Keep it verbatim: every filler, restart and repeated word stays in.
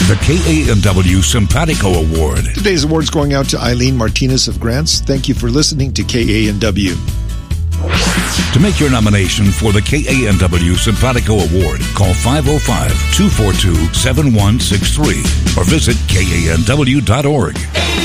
the K A N W Simpatico Award. Today's award's going out to Eileen Martinez of Grants. Thank you for listening to K A N W. To make your nomination for the K A N W Simpatico Award, call five oh five, two four two, seven one six three or visit K A N W dot org.